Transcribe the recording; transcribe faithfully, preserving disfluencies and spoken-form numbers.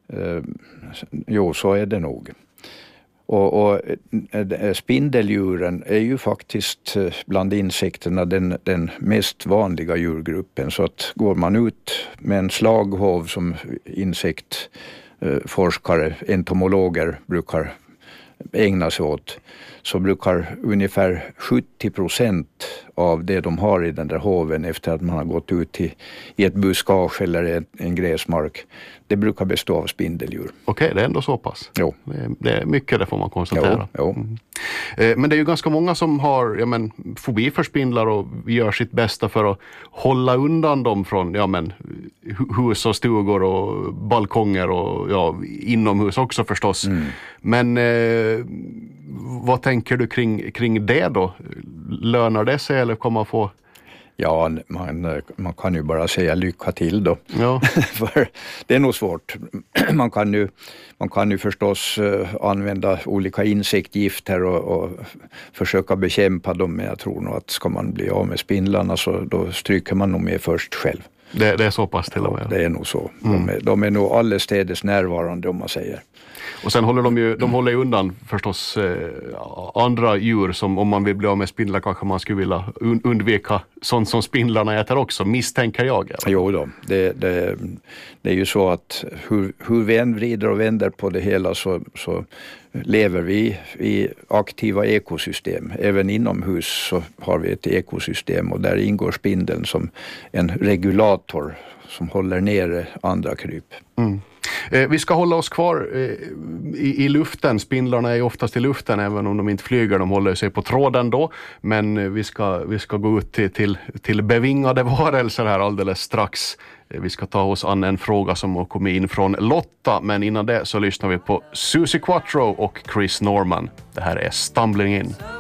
Eh, jo, så är det nog. Och, och spindeldjuren är ju faktiskt bland insekterna den, den mest vanliga djurgruppen. Så att går man ut med en slaghov som insektforskare, entomologer brukar ägna sig åt, så brukar ungefär sjuttio procent av det de har i den där hoven efter att man har gått ut i, i ett buskage eller en, en gräsmark, det brukar bestå av spindeldjur. Okej, det är ändå så pass. Jo. Det är, det är mycket, det får man konstatera. Jo, jo. Mm. Eh, men det är ju ganska många som har ja, men, fobi för spindlar och gör sitt bästa för att hålla undan dem från ja, men, hus och stugor och balkonger och ja, inomhus också förstås. Mm. Men eh, vad tänker du kring, kring det då? Lönar det sig eller kommer man få... Ja, man, man kan ju bara säga lycka till då. Ja. För det är nog svårt. Man kan ju, man kan ju förstås använda olika insektgifter och, och försöka bekämpa dem. Men jag tror nog att ska man bli av med spindlarna så då stryker man nog med först själv. Det, det är så pass till och med. Ja, det är nog så. Mm. De, är, de är nog allestädes närvarande om man säger. Och sen håller de ju de håller ju undan förstås eh, andra djur som om man vill bli av med spindlar kanske man skulle vilja un- undvika sånt som spindlarna äter också, misstänker jag. Eller? Jo då, det, det, det är ju så att hur, hur vi än vrider och vänder på det hela så, så lever vi i aktiva ekosystem. Även inomhus så har vi ett ekosystem och där ingår spindeln som en regulator som håller ner andra kryp. Mm. Eh, vi ska hålla oss kvar eh, i, i luften. Spindlarna är oftast i luften även om de inte flyger. De håller sig på tråden då. Men eh, vi, ska, vi ska gå ut till, till, till bevingade varelser här alldeles strax. Eh, vi ska ta oss an en fråga som har kommit in från Lotta. Men innan det så lyssnar vi på Susie Quattro och Chris Norman. Det här är Stumbling In.